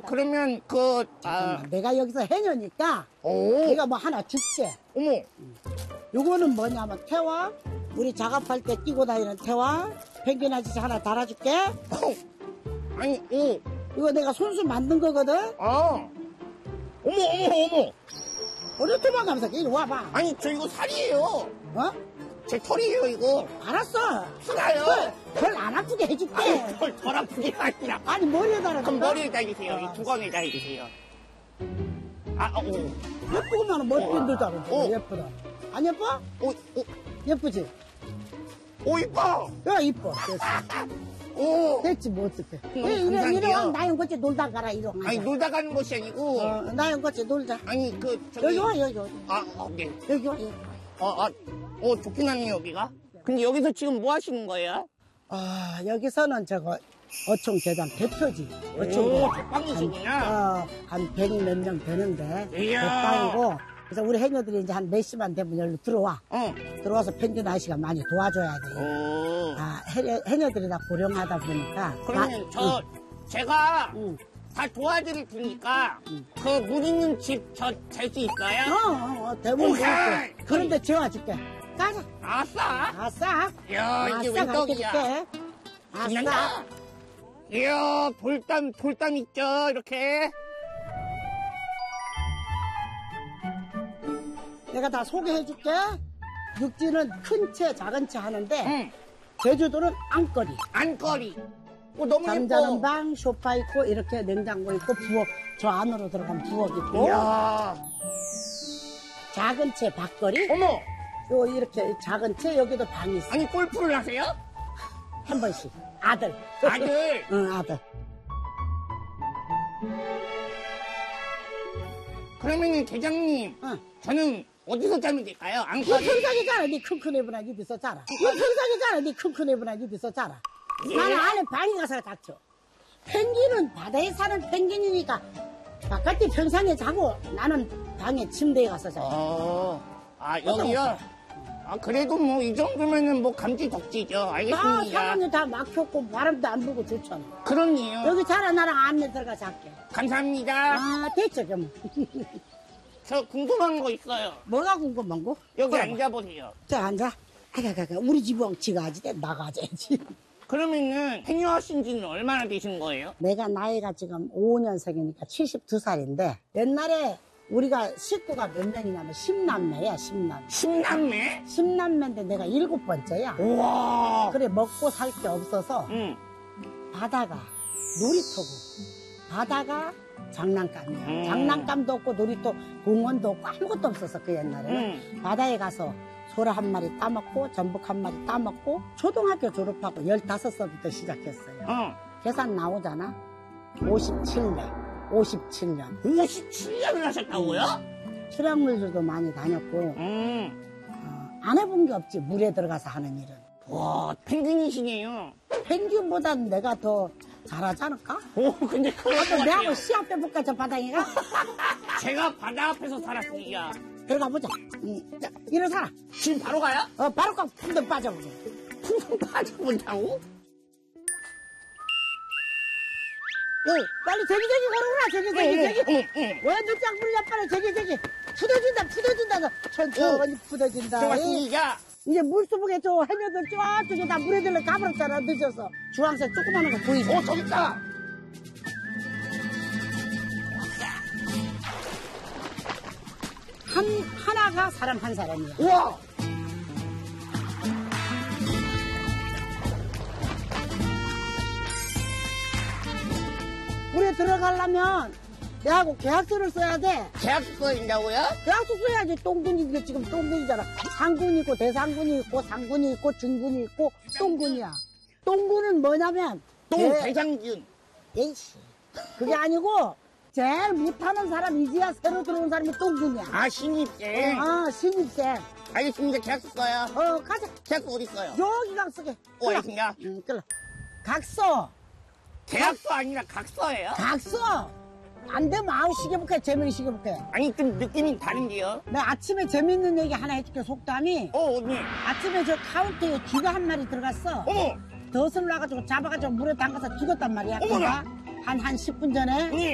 그러면 잠깐만, 내가 여기서 해녀니까 오. 내가 뭐 하나 줄게. 어머. 요거는 뭐냐면 태화. 우리 작업할 때 끼고 다니는 태화. 펭귄 아저씨 하나 달아줄게. 아니, 오. 이거 내가 손수 만든 거거든. 아. 어머. 어디 도망가면서 이리 와봐. 아니, 저 이거 살이에요. 어? 제 털이에요, 이거. 알았어. 살아요. 별 안 아프게 해줄게. 아니, 털 아프게 아니라. 아니 머리에 달아줄까? 그럼 머리에다 해주세요. 이 두건에다 해주세요. 예쁘구만 머리핀도 자르고 예쁘다. 안 예뻐? 오. 예쁘지? 오, 이뻐. 야 이뻐. 됐어. 오. 됐지 뭐 어떡해. 감사한데요. 이리 와. 나영 같이 놀다 가라 이리 와. 아니, 놀다 가는 것이 아니고. 나영 같이 놀자. 아니, 여기 와 여기 와. 네. 여기 와. 좋긴 하네, 여기가. 근데 여기서 지금 뭐 하시는 거예요? 여기서는 저거 어촌 계장 대표지. 오, 대빵이시구나. 한 100 몇 명 되는데 이야. 대빵이고. 그래서 우리 해녀들이 이제 한 4시만 되면 여기로 들어와. 어. 들어와서 펭귄 아저씨가 많이 도와줘야 돼. 오. 해녀들이 다 고령하다 보니까. 그러면 제가 다 도와드릴 테니까 그 물 있는 집 저 잘 수 있어요? 대문 오케이. 그런데 재워줄게. 가자. 아싸. 아싸. 이야, 이게 웬 떡이야. 가르쳐줄게. 아싸. 신난다. 이야, 돌담 있죠, 이렇게. 내가 다 소개해줄게. 육지는 큰 채, 작은 채 하는데 제주도는 안거리. 안거리. 너무 잠자는 예뻐. 방, 소파 있고 이렇게 냉장고 있고 부엌. 저 안으로 들어가면 부엌 있고. 이야. 작은 채, 밖거리. 어머. 요 이렇게 작은 채 여기도 방이 있어. 아니, 골프를 하세요? 한 번씩. 아들. 아들. 응, 아들. 그러면은 계장님, 저는 어디서 자면 될까요? 이 안거리. 평상에 자라. 니 큰 애분아 여기서 자라. 이 평상에 자라. 니 큰 애분아 여기서 자라. 나는 안에 방에 가서 닥쳐. 펭귄은 바다에 사는 펭귄이니까 바깥에 평상에 자고 나는 방에 침대에 가서 자. 여기요? 그래도 뭐 이 정도면은 뭐 감지 덕지죠. 알겠습니다. 사람들 다 막혔고 바람도 안 불고 좋잖아. 그럼요. 여기 자라. 나랑 안에 들어가 잘게. 감사합니다. 됐죠 그럼. 저 궁금한 거 있어요. 뭐가 궁금한 거? 여기 그래. 앉아보세요. 자 앉아. 우리 집은 지가지 나가자지. 그러면은 해녀하신 지는 얼마나 되신 거예요? 내가 나이가 지금 5년생이니까 72살인데 옛날에 우리가 식구가 몇 명이냐면 10남매야 10남매. 10남매? 10남매인데 내가 7번째야. 우와. 그래 먹고 살 게 없어서 바다가 놀이터고 바다가 장난감이야. 장난감도 없고 놀이터 공원도 없고 아무것도 없어서 그 옛날에는 바다에 가서 소라 한 마리 따먹고 전복 한 마리 따먹고 초등학교 졸업하고 15살부터 시작했어요. 계산 나오잖아. 57년. 57년을 하셨다고요? 수량물들도 많이 다녔고 안 해본 게 없지. 물에 들어가서 하는 일은. 와, 펭귄이시네요. 펭귄보단 내가 더 잘하지 않을까? 근데 그럴 것 같아요. 내하고 시합 해볼까 저 바닥에가? 제가 바다 앞에서 살았으니까. 들어가 보자. 자, 일어서라. 지금 바로 가요? 바로 꽉 풍덩 빠져보자. 풍덩 빠져본다고? 빨리 저기 걸어오라. 저기. 왜 늦장 불려 빨리 저기. 푸더진다. 너 천천히 푸더진다. 좋았습니다. 이제 물수북에 저 해녀들 저쪽에 다 물에 들러 가버렸잖아. 늦어서. 주황색 조그마한 거 보이지? 저기 있다. 하나가 사람 한 사람이야. 우와. 물에 들어가려면 내하고 계약서를 써야 돼. 계약서 써야 된다고요? 계약서 써야지. 똥군이 이게 지금 똥군이잖아. 상군이 있고 대상군이 있고 상군이 있고 중군이 있고 똥군이야. 똥군은 뭐냐면 대장균. 에이씨. 그게 아니고 제일 못하는 사람 이제야 새로 들어온 사람이 똥군이야. 신입생. 신입생. 알겠습니다. 계약서 써요. 가자. 계약서 어디 있어요? 여기 각서게. 알겠습니다. 끌어. 각서. 계약서 아니라 각서예요? 각서. 안 되면 아우 시계볼게. 재미있는 시계볼게. 아니 좀 느낌이 다른데요? 내가 아침에 재밌는 얘기 하나 해줄게. 속담이. 언니. 아침에 저 카운터에 쥐가 한 마리 들어갔어. 어머. 덫을 놔가지고 잡아가지고 물에 담가서 죽었단 말이야. 어머나. 한 10분 전에.